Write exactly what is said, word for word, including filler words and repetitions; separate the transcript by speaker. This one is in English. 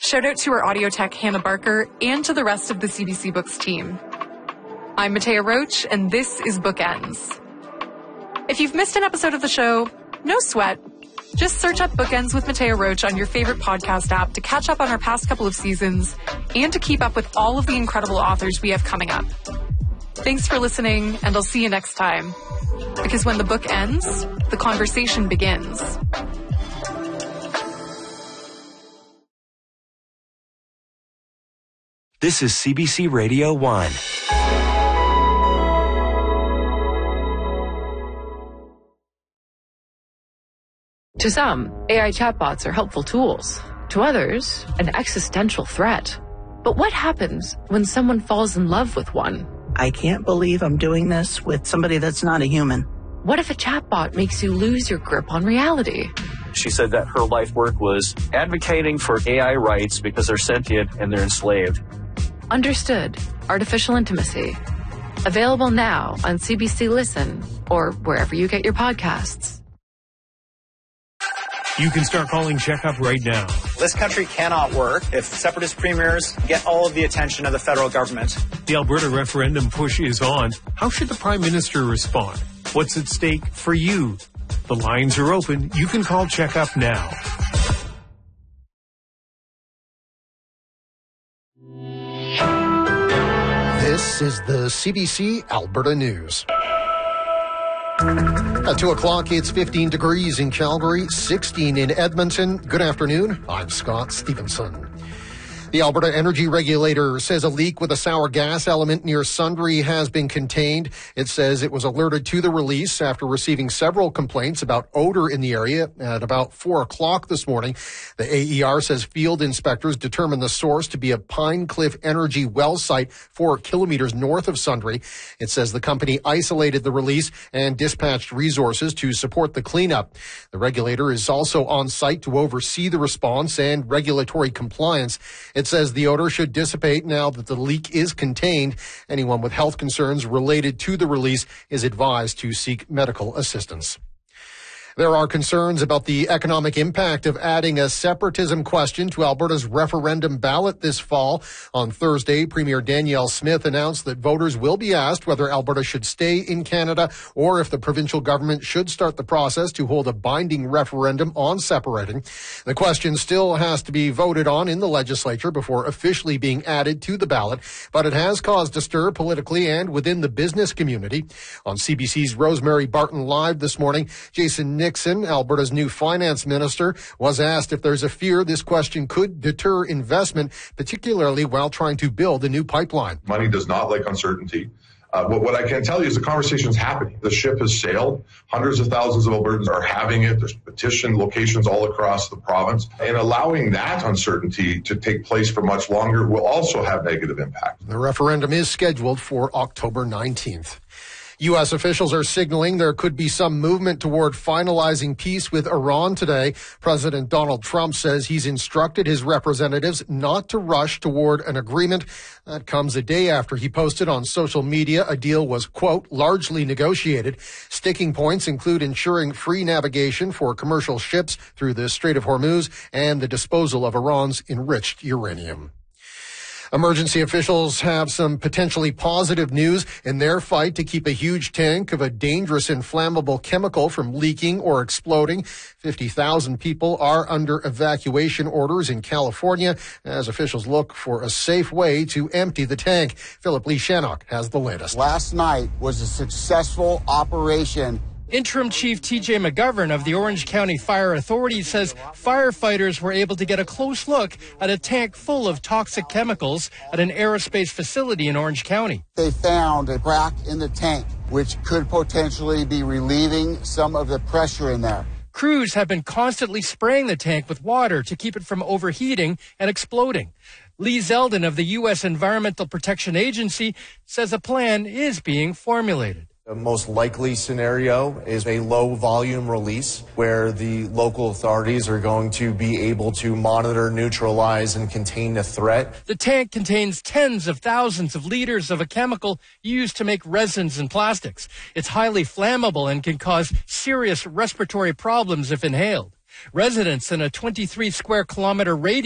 Speaker 1: Shout out to our audio tech, Hannah Barker, and to the rest of the C B C Books team. I'm Matea Roach, and this is Bookends. If you've missed an episode of the show, no sweat. Just search up Bookends with Matea Roach on your favorite podcast app to catch up on our past couple of seasons and to keep up with all of the incredible authors we have coming up. Thanks for listening, and I'll see you next time. Because when the book ends, the conversation begins.
Speaker 2: This is C B C Radio one.
Speaker 3: To some, A I chatbots are helpful tools. To others, an existential threat. But what happens when someone falls in love with one?
Speaker 4: I can't believe I'm doing this with somebody that's not a human.
Speaker 3: What if a chatbot makes you lose your grip on reality?
Speaker 5: She said that her life work was advocating for A I rights because they're sentient and they're enslaved.
Speaker 3: Understood. Artificial Intimacy. Available now on C B C Listen or wherever you get your podcasts.
Speaker 6: You can start calling Checkup right now.
Speaker 7: This country cannot work if separatist premiers get all of the attention of the federal government.
Speaker 6: The Alberta referendum push is on. How should the Prime Minister respond? What's at stake for you? The lines are open. You can call Checkup now.
Speaker 8: This is the C B C Alberta News. At two o'clock, it's fifteen degrees in Calgary, sixteen in Edmonton. Good afternoon. I'm Scott Stevenson. The Alberta Energy Regulator says a leak with a sour gas element near Sundre has been contained. It says it was alerted to the release after receiving several complaints about odor in the area at about four o'clock this morning. The A E R says field inspectors determined the source to be a Pine Cliff Energy well site four kilometers north of Sundre. It says the company isolated the release and dispatched resources to support the cleanup. The regulator is also on site to oversee the response and regulatory compliance. It says the odor should dissipate now that the leak is contained. Anyone with health concerns related to the release is advised to seek medical assistance. There are concerns about the economic impact of adding a separatism question to Alberta's referendum ballot this fall. On Thursday, Premier Danielle Smith announced that voters will be asked whether Alberta should stay in Canada or if the provincial government should start the process to hold a binding referendum on separating. The question still has to be voted on in the legislature before officially being added to the ballot, but it has caused a stir politically and within the business community. On C B C's Rosemary Barton Live this morning, Jason Nixon, Alberta's new finance minister, was asked if there's a fear this question could deter investment, particularly while trying to build a new pipeline.
Speaker 9: Money does not like uncertainty. Uh, what, what I can tell you is the conversation's happening. The ship has sailed. Hundreds of thousands of Albertans are having it. There's petition locations all across the province. And allowing that uncertainty to take place for much longer will also have negative impact.
Speaker 8: The referendum is scheduled for October nineteenth. U S officials are signaling there could be some movement toward finalizing peace with Iran today. President Donald Trump says he's instructed his representatives not to rush toward an agreement. That comes a day after he posted on social media a deal was, quote, largely negotiated. Sticking points include ensuring free navigation for commercial ships through the Strait of Hormuz and the disposal of Iran's enriched uranium. Emergency officials have some potentially positive news in their fight to keep a huge tank of a dangerous inflammable chemical from leaking or exploding. fifty thousand people are under evacuation orders in California as officials look for a safe way to empty the tank. Philip Lee Shannock has the latest.
Speaker 10: Last night was a successful operation.
Speaker 11: Interim Chief T J McGovern of the Orange County Fire Authority says firefighters were able to get a close look at a tank full of toxic chemicals at an aerospace facility in Orange County.
Speaker 10: They found a crack in the tank, which could potentially be relieving some of the pressure in there.
Speaker 11: Crews have been constantly spraying the tank with water to keep it from overheating and exploding. Lee Zeldin of the U S Environmental Protection Agency says a plan is being formulated.
Speaker 12: The most likely scenario is a low volume release where the local authorities are going to be able to monitor, neutralize, and contain the threat.
Speaker 11: The tank contains tens of thousands of liters of a chemical used to make resins and plastics. It's highly flammable and can cause serious respiratory problems if inhaled. Residents in a twenty-three square kilometer radius